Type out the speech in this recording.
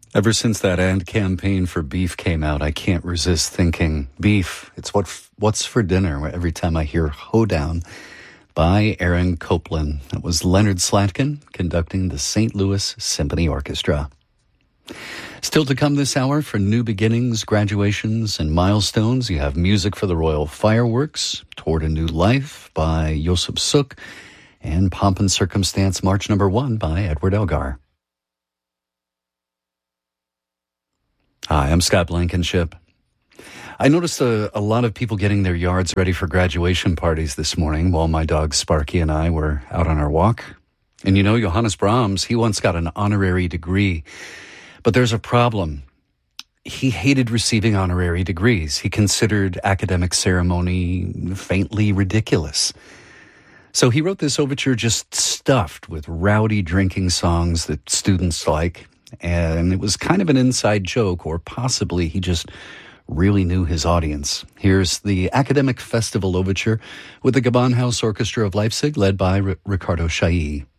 Ever since that ad campaign for beef came out, I can't resist thinking beef. It's what's for dinner every time I hear Hoedown by Aaron Copland. That was Leonard Slatkin conducting the St. Louis Symphony Orchestra. Still to come this hour for new beginnings, graduations, and milestones, you have music for the Royal Fireworks, Toward a New Life by Josip Suk, and Pomp and Circumstance March No. 1 by Edward Elgar. Hi, I'm Scott Blankenship. I noticed a lot of people getting their yards ready for graduation parties this morning while my dog Sparky and I were out on our walk. And you know, Johannes Brahms, he once got an honorary degree. But there's a problem. He hated receiving honorary degrees. He considered academic ceremony faintly ridiculous. So he wrote this overture just stuffed with rowdy drinking songs that students like. And it was kind of an inside joke, or possibly he just really knew his audience. Here's the Academic Festival Overture with the Gewandhaus Orchestra of Leipzig, led by Ricardo Chailly.